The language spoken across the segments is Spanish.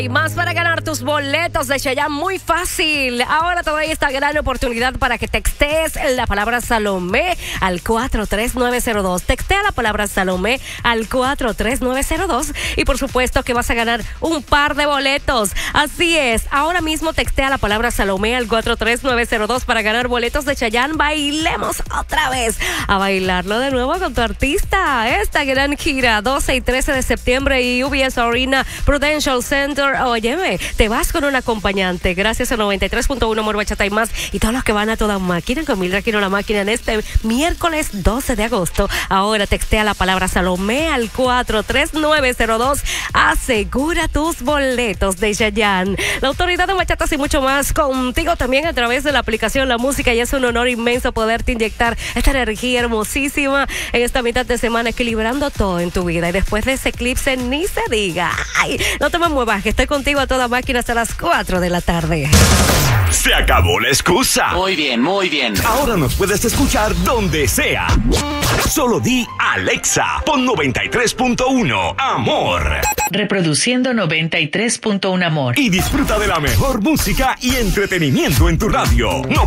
Y más para ganar tus boletos de Chayanne, muy fácil. Ahora te doy esta gran oportunidad para que textees la palabra Salomé al 43902. Textea la palabra Salomé al 43902 y por supuesto que vas a ganar un par de boletos. Así es, ahora mismo textea la palabra Salomé al 43902 para ganar boletos de Chayanne. Bailemos otra vez, a bailarlo de nuevo con tu artista. Esta gran gira, 12 y 13 de septiembre y UBS Arena, Prudential Center. Óyeme, te vas con un acompañante gracias a 93.1 Amor, Bachata y Más y todos los que van a toda máquina con Mildred Aquino La Máquina en este miércoles 12 de agosto. Ahora textea la palabra Salomé al 43902. Asegura tus boletos de Chayanne. La autoridad de bachatas y mucho más contigo también a través de la aplicación La Música, y es un honor inmenso poderte inyectar esta energía hermosísima en esta mitad de semana, equilibrando todo en tu vida. Y después de ese eclipse ni se diga. Ay, no te me muevas, que estoy contigo a toda máquina hasta las 4 de la tarde. Se acabó la excusa. Muy bien, muy bien. Ahora nos puedes escuchar donde sea. Solo di Alexa, pon 93.1 Amor. Reproduciendo 93.1 Amor. Y disfruta de la mejor música y entretenimiento en tu radio.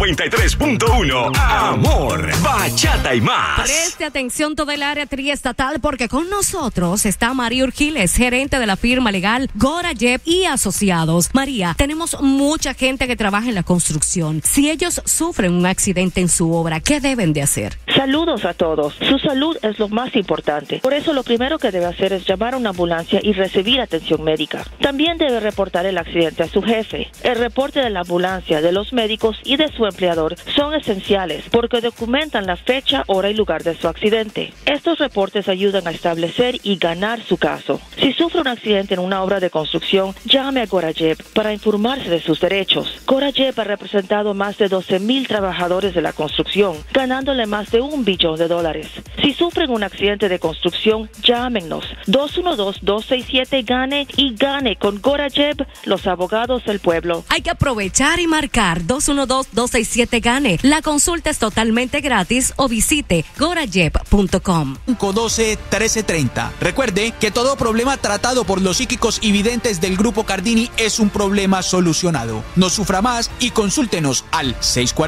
93.1 Amor, Bachata y Más. Preste atención toda el área triestatal, porque con nosotros está María Urquiles, gerente de la firma legal Gora Yep y Asociados. María, tenemos mucha gente que trabaja en la construcción. Si ellos sufren un accidente en su obra, ¿qué deben de hacer? Saludos a todos. Su salud es lo más importante. Por eso lo primero que debe hacer es llamar a una ambulancia y recibir atención médica. También debe reportar el accidente a su jefe. El reporte de la ambulancia, de los médicos y de su empleador son esenciales porque documentan la fecha, hora y lugar de su accidente. Estos reportes ayudan a establecer y ganar su caso. Si sufre un accidente en una obra de construcción, llame a Gora Yep para informarse de sus derechos. Gora Yep ha representado a más de 12,000 trabajadores de la construcción, ganándole más de $1 billón. Si sufren un accidente de construcción, llámenos 212-267-GANE y gane con Gora Yep, los abogados del pueblo. Hay que aprovechar y marcar 212-267-GANE. La consulta es totalmente gratis o visite gorayep.com. 512-1330. Recuerde que todo problema tratado por los psíquicos y videntes del Grupo Cardini es un problema solucionado. No sufra más y consúltenos al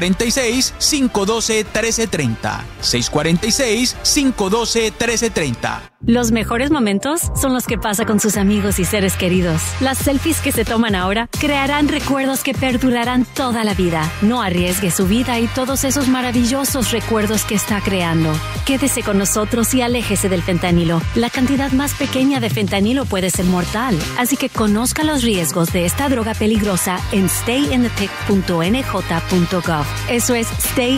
646-512-1330. 646-512-1330. Los mejores momentos son los que pasa con sus amigos y seres queridos. Las selfies que se toman ahora crearán recuerdos que perdurarán toda la vida. No arriesgue su vida y todos esos maravillosos recuerdos que está creando. Quédese con nosotros y aléjese del fentanilo. La cantidad más pequeña de fentanilo puede ser mortal, así que conozca los riesgos de esta droga peligrosa en stayinthepic.nj.gov. Eso es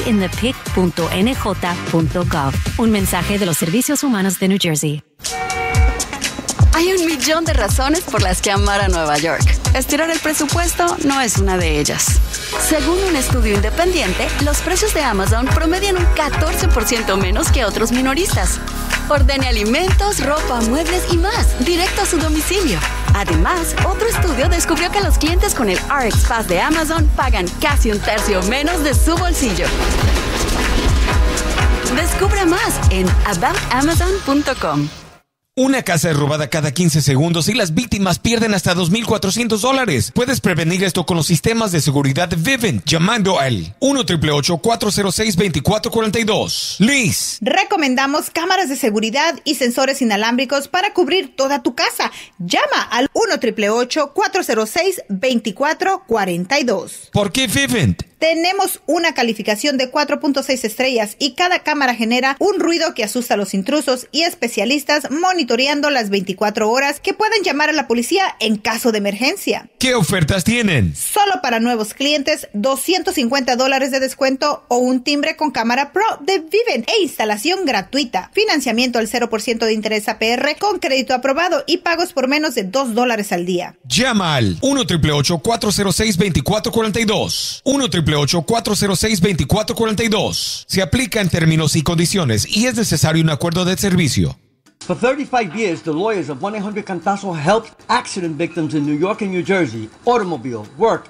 stayinthepic.nj.gov. Un mensaje de los Servicios Humanos de New Jersey. Hay 1,000,000 de razones por las que amar a Nueva York. Estirar el presupuesto no es una de ellas. Según un estudio independiente, los precios de Amazon promedian un 14% menos que otros minoristas. Ordene alimentos, ropa, muebles y más directo a su domicilio. Además, otro estudio descubrió que los clientes con el RX Pass de Amazon pagan casi 1/3 menos de su bolsillo. Descubra más en aboutamazon.com. Una casa es robada cada 15 segundos y las víctimas pierden hasta $2,400. Puedes prevenir esto con los sistemas de seguridad Vivint llamando al 1-888-406-2442. Liz. Recomendamos cámaras de seguridad y sensores inalámbricos para cubrir toda tu casa. Llama al 1-888-406-2442. ¿Por qué Vivint? Tenemos una calificación de 4.6 estrellas y cada cámara genera un ruido que asusta a los intrusos y especialistas monitoreando las 24 horas que pueden llamar a la policía en caso de emergencia. ¿Qué ofertas tienen? Solo para nuevos clientes, $250 de descuento o un timbre con cámara Pro de Vivint e instalación gratuita. Financiamiento al 0% de interés APR con crédito aprobado y pagos por menos de $2 al día. Llama al 1-888-406-2442. 1-888-406-2442. Se aplica en términos y condiciones y es necesario un acuerdo de servicio. For 35 years, the lawyers of 1-800-CANTASO helped accident victims in New York and New Jersey, automobile, work,